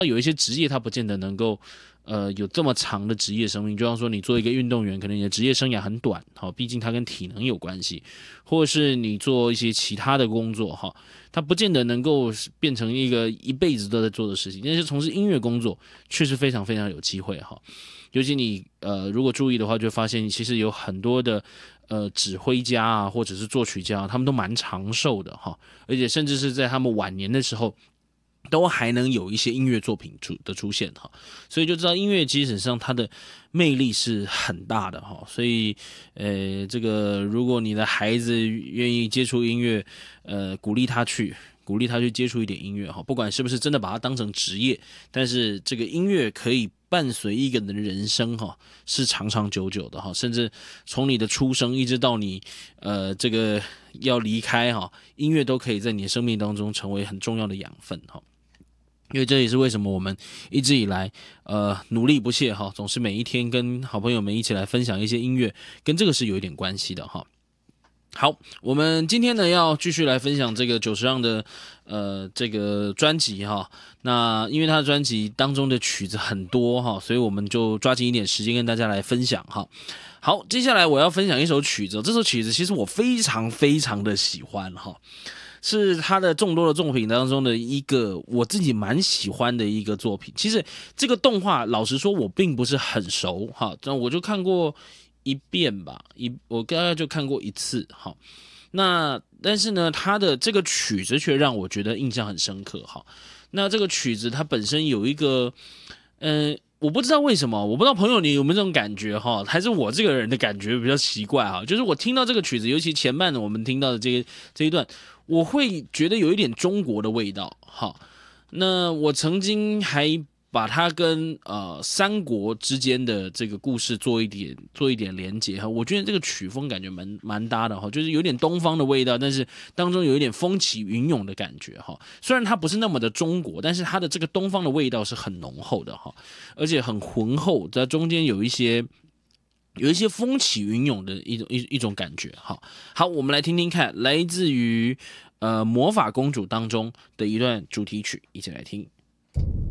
有一些职业它不见得能够有这么长的职业生命，就像说你做一个运动员，可能你的职业生涯很短，好，毕竟它跟体能有关系，或者是你做一些其他的工作，哈，它不见得能够变成一个一辈子都在做的事情。但是从事音乐工作确实非常非常有机会，哈，尤其你如果注意的话，就会发现其实有很多的指挥家啊，或者是作曲家，他们都蛮长寿的，哈，而且甚至是在他们晚年的时候。都还能有一些音乐作品出现哈，所以就知道音乐基本上它的魅力是很大的哈，所以这个如果你的孩子愿意接触音乐，鼓励他去接触一点音乐哈，不管是不是真的把它当成职业，但是这个音乐可以伴随一个人的人生哈，是长长久久的哈，甚至从你的出生一直到你这个要离开哈，音乐都可以在你的生命当中成为很重要的养分哈。因为这也是为什么我们一直以来努力不懈哈，总是每一天跟好朋友们一起来分享一些音乐，跟这个是有一点关系的哈。好，我们今天呢要继续来分享这个久石让的这个专辑哈。那因为他的专辑当中的曲子很多哈，所以我们就抓紧一点时间跟大家来分享哈。好，接下来我要分享一首曲子，这首曲子其实我非常非常的喜欢哈。是他的众多的作品当中的一个我自己蛮喜欢的一个作品。其实这个动画老实说我并不是很熟哈，但我就看过一遍吧，我大概就看过一次哈。那但是呢，他的这个曲子却让我觉得印象很深刻哈。那这个曲子它本身有一个我不知道为什么，我不知道朋友你有没有这种感觉哈，还是我这个人的感觉比较奇怪哈。就是我听到这个曲子，尤其前半我们听到的这一段，我会觉得有一点中国的味道哈。那我曾经还把它跟三国之间的这个故事做一点连结哈，我觉得这个曲风感觉蛮搭的哈，就是有点东方的味道，但是当中有一点风起云涌的感觉哈。虽然它不是那么的中国，但是它的这个东方的味道是很浓厚的哈，而且很浑厚，在中间有一些风起云涌的一种感觉哈。好，我们来听听看，来自于魔法公主当中的一段主题曲，一起来听。